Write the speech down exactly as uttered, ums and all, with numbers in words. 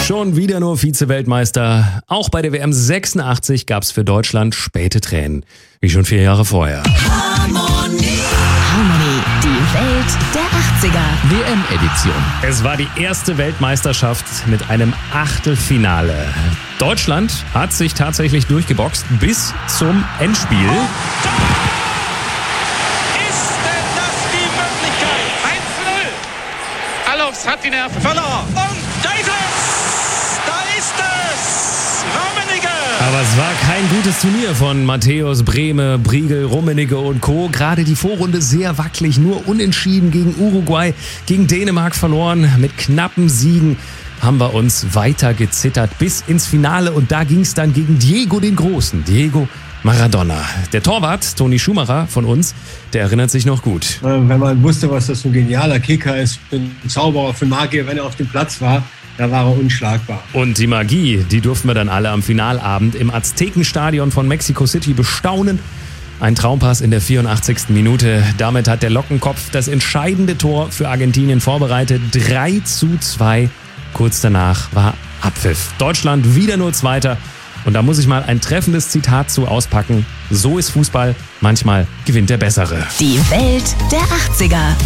Schon wieder nur Vize-Weltmeister. Auch bei der W M sechsundachtzig gab es für Deutschland späte Tränen. Wie schon vier Jahre vorher. Harmonie, Harmonie, die Welt der achtziger. W M-Edition. Es war die erste Weltmeisterschaft mit einem Achtelfinale. Deutschland hat sich tatsächlich durchgeboxt bis zum Endspiel. Ist denn das die Möglichkeit? eins zu null. Alofs hat die Nerven verloren. Und da ist es! Da ist es! Rummenigge! Aber es war kein gutes Turnier von Matthäus, Brehme, Briegel, Rummenigge und Co. Gerade die Vorrunde sehr wackelig, nur unentschieden gegen Uruguay, gegen Dänemark verloren. Mit knappen Siegen haben wir uns weiter gezittert bis ins Finale und da ging es dann gegen Diego den Großen, Diego Maradona. Der Torwart, Toni Schumacher von uns, der erinnert sich noch gut. Wenn man wusste, was das für ein genialer Kicker ist, ein Zauberer, für Magier, wenn er auf dem Platz war, da war er unschlagbar. Und die Magie, die durften wir dann alle am Finalabend im Aztekenstadion von Mexico City bestaunen. Ein Traumpass in der vierundachtzigsten Minute. Damit hat der Lockenkopf das entscheidende Tor für Argentinien vorbereitet. drei zu zwei. Kurz danach war Abpfiff. Deutschland wieder nur Zweiter. Und da muss ich mal ein treffendes Zitat zu auspacken. So ist Fußball. Manchmal gewinnt der Bessere. Die Welt der achtziger.